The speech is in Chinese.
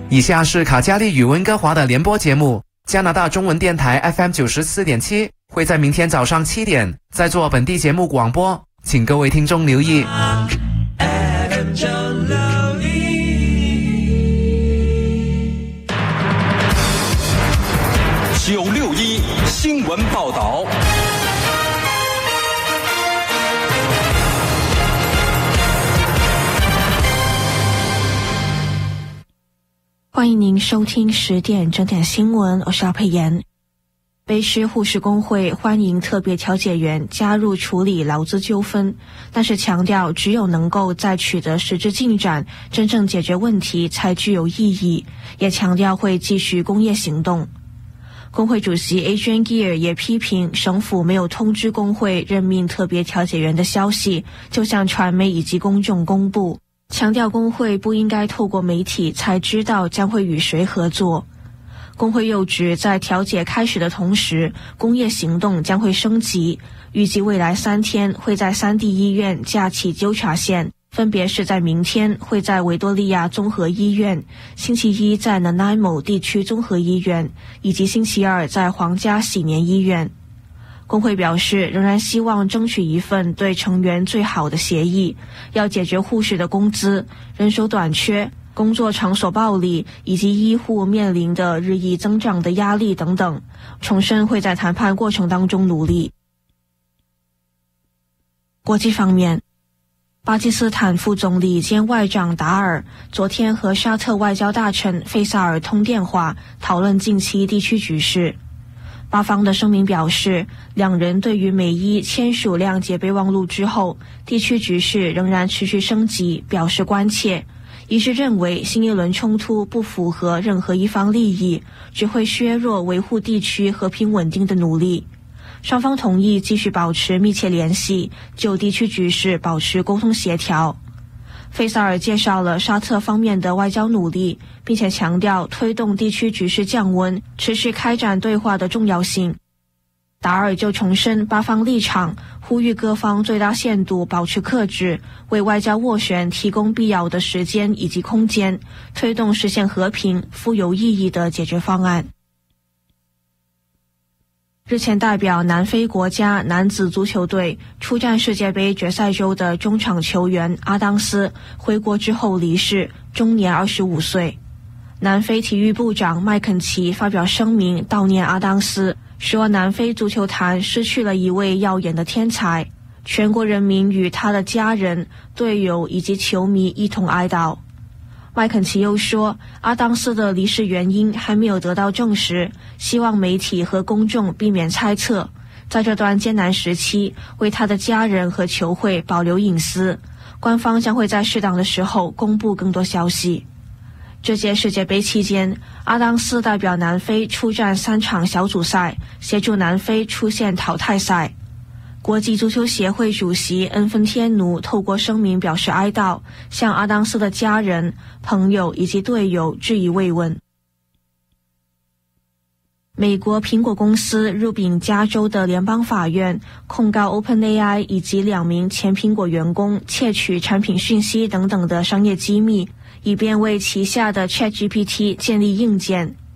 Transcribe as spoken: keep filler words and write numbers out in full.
以下是卡加利与温哥华的联播节目。加拿大中文电台 F M 九十四点七会在明天早上七点再做本地节目广播，请各位听众留意。 九六一新闻报道。 欢迎您收听十点整点新闻，我是姚佩妍。卑诗护士工会欢迎特别调解员加入处理劳资纠纷，但是强调只有能够在取得实质进展、真正解决问题才具有意义，也强调会继续工业行动。工会主席 Adrian Gear 也批评省府没有通知工会任命特别调解员的消息，就向传媒以及公众公布，强调工会不应该透过媒体才知道将会与谁合作。工会又指，在调解开始的同时，工业行动将会升级，预计未来三天会在三地医院架起纠察线，分别是在明天会在维多利亚综合医院，星期一在 Nanaimo 地区综合医院，以及星期二在皇家喜年医院。工会表示，仍然希望争取一份对成员最好的协议，要解决护士的工资、人手短缺、工作场所暴力以及医护面临的日益增长的压力等等，重申会在谈判过程当中努力。国际方面，巴基斯坦副总理兼外长达尔昨天和沙特外交大臣费萨尔通电话，讨论近期地区局势。巴方的声明表示，两人对于美伊签署谅解备忘录之后，地区局势仍然持续升级表示关切，一致认为新一轮冲突不符合任何一方利益，只会削弱维护地区和平稳定的努力。双方同意继续保持密切联系，就地区局势保持沟通协调。费萨尔介绍了沙特方面的外交努力，并且强调推动地区局势降温、持续开展对话的重要性。达尔就重申巴方立场，呼吁各方最大限度保持克制，为外交斡旋提供必要的时间以及空间，推动实现和平、富有意义的解决方案。日前代表南非国家男子足球队出战世界杯决赛周的中场球员阿当斯回国之后离世，终年二十五岁。南非体育部长麦肯齐发表声明悼念阿当斯，说南非足球坛失去了一位耀眼的天才，全国人民与他的家人、队友以及球迷一同哀悼。麦肯齐又说，阿当斯的离世原因还没有得到证实，希望媒体和公众避免猜测，在这段艰难时期为他的家人和球会保留隐私，官方将会在适当的时候公布更多消息。这届世界杯期间，阿当斯代表南非出战三场小组赛，协助南非出现淘汰赛。国际足球协会主席恩芬天奴透过声明表示哀悼，向阿当斯的家人、朋友以及队友致以慰问。美国苹果公司入禀加州的联邦法院，控告 OpenAI 以及两名前苹果员工窃取产品讯息等等的商业机密，以便为旗下的 ChatGPT 建立硬件。